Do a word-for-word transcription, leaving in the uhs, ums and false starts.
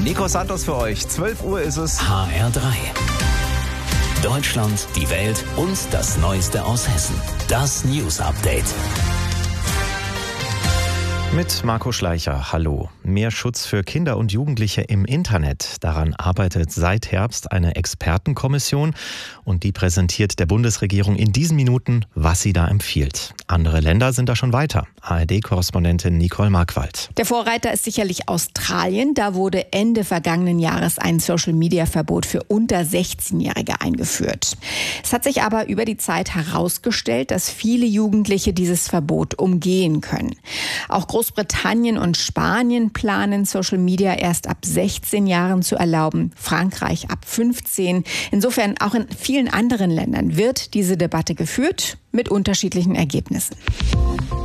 Nico Santos für euch. zwölf Uhr ist es. H R drei. Deutschland, die Welt und das Neueste aus Hessen. Das News Update. Mit Marco Schleicher. Hallo. Mehr Schutz für Kinder und Jugendliche im Internet. Daran arbeitet seit Herbst eine Expertenkommission und die präsentiert der Bundesregierung in diesen Minuten, was sie da empfiehlt. Andere Länder sind da schon weiter. A R D-Korrespondentin Nicole Markwald. Der Vorreiter ist sicherlich Australien. Da wurde Ende vergangenen Jahres ein Social-Media-Verbot für unter sechzehnjährige eingeführt. Es hat sich aber über die Zeit herausgestellt, dass viele Jugendliche dieses Verbot umgehen können. Auch Großbritannien und Spanien planen, Social Media erst ab sechzehn Jahren zu erlauben, Frankreich ab fünfzehn. Insofern auch in vielen anderen Ländern wird diese Debatte geführt mit unterschiedlichen Ergebnissen.